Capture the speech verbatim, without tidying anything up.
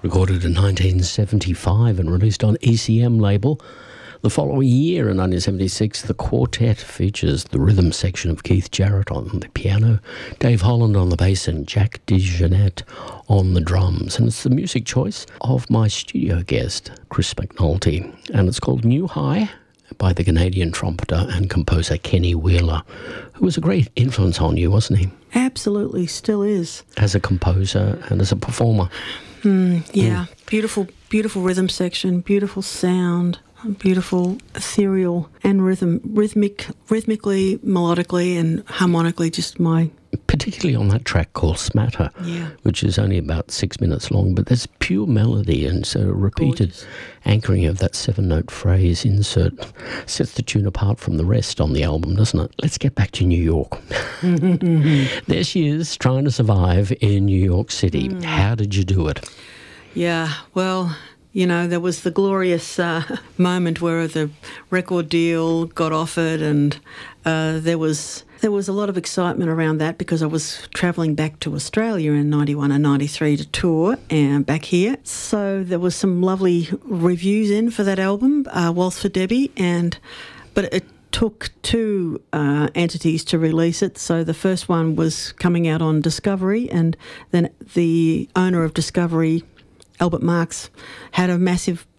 Recorded in nineteen seventy-five and released on E C M label. The following year, in nineteen seventy-six, the quartet features the rhythm section of Keith Jarrett on the piano, Dave Holland on the bass, and Jack DeJohnette on the drums. And it's the music choice of my studio guest, Chris McNulty. And it's called New High by the Canadian trumpeter and composer Kenny Wheeler, who was a great influence on you, wasn't he? Absolutely, still is. As a composer and as a performer. Mm, yeah, mm. beautiful, beautiful rhythm section, beautiful sound. Beautiful, ethereal, and rhythm, rhythmic, rhythmically, melodically, and harmonically. Just my, particularly on that track called Smatter, yeah. which is only about six minutes long, but there's pure melody, and so repeated Gorgeous. Anchoring of that seven-note phrase insert sets the tune apart from the rest on the album, doesn't it? Let's get back to New York. There she is, trying to survive in New York City. Mm. How did you do it? Yeah, well. You know, there was the glorious uh, moment where the record deal got offered, and uh, there was there was a lot of excitement around that because I was travelling back to Australia in ninety-one and ninety-three to tour and back here. So there was some lovely reviews in for that album, uh, Waltz for Debbie, and but it took two uh, entities to release it. So the first one was coming out on Discovery, and then the owner of Discovery, Albert Marks, had a massive